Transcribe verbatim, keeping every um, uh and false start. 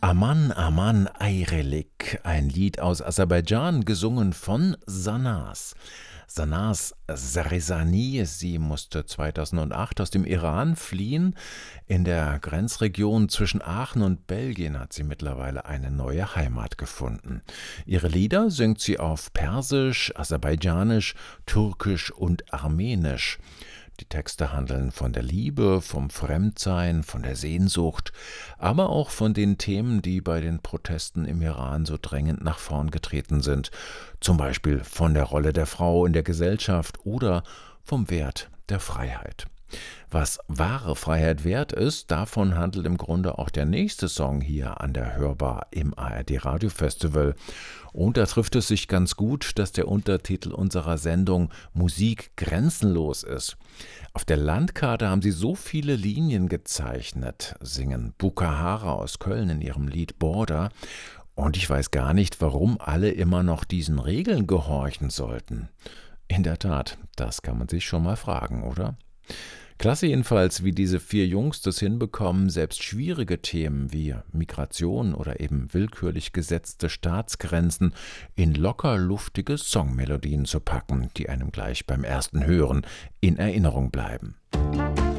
Aman Aman Ayrelik, ein Lied aus Aserbaidschan, gesungen von Sanaz. Sanaz Zarezani, sie musste zweitausendacht aus dem Iran fliehen. In der Grenzregion zwischen Aachen und Belgien hat sie mittlerweile eine neue Heimat gefunden. Ihre Lieder singt sie auf Persisch, Aserbaidschanisch, Türkisch und Armenisch. Die Texte handeln von der Liebe, vom Fremdsein, von der Sehnsucht, aber auch von den Themen, die bei den Protesten im Iran so drängend nach vorn getreten sind. Zum Beispiel von der Rolle der Frau in der Gesellschaft oder vom Wert der Freiheit. Was wahre Freiheit wert ist, davon handelt im Grunde auch der nächste Song hier an der Hörbar im A R D Radiofestival. Und da trifft es sich ganz gut, dass der Untertitel unserer Sendung Musik grenzenlos ist. Auf der Landkarte haben sie so viele Linien gezeichnet, singen Bukahara aus Köln in ihrem Lied Border. Und ich weiß gar nicht, warum alle immer noch diesen Regeln gehorchen sollten. In der Tat, das kann man sich schon mal fragen, oder? Klasse jedenfalls, wie diese vier Jungs das hinbekommen, selbst schwierige Themen wie Migration oder eben willkürlich gesetzte Staatsgrenzen in locker luftige Songmelodien zu packen, die einem gleich beim ersten Hören in Erinnerung bleiben.